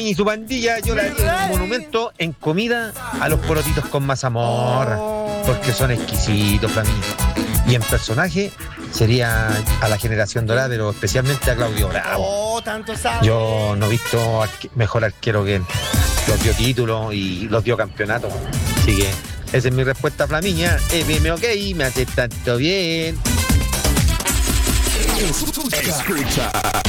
y su pandilla yo le haría un monumento en comida a los porotitos con mazamorra, porque son exquisitos para mí. Y en personaje sería a la generación dorada, pero especialmente a Claudio Bravo. Tanto sabe. Yo no he visto mejor arquero que él. Los dio títulos y los dio campeonatos. Así que esa es mi respuesta, Flamiña. FM OK, me hace tanto bien. Escucha